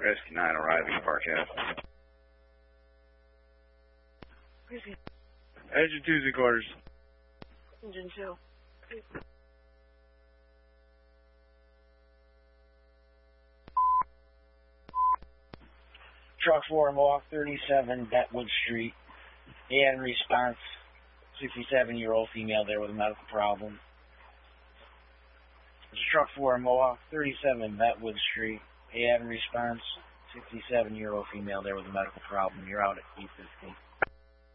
Rescue 9 arriving, Park Ave. Where's he? Engine 2's in quarters. Engine 2. Truck 4, Mohawk 37, Betwood Street. They had a response. 67-year-old female there with a medical problem. It's Truck 4, Mohawk 37, Betwood Street. They had a response. 67-year-old female there with a medical problem. You're out at 8:15.